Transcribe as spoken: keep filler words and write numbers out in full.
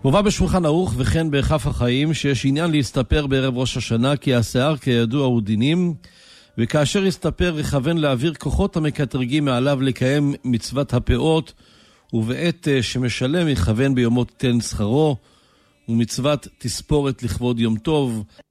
מובא בשולחן ערוך וכן בכף החיים שיש עניין להסתפר בערב ראש השנה, כי השיער כידוע הוא דינים, וכאשר הסתפר יכוון להעביר כוחות המקטרגים מעליו לקיים מצוות הפאות, ובעת שמשלם יכוון ביומו תן שכרו, ומצוות תספורת לכבוד יום טוב,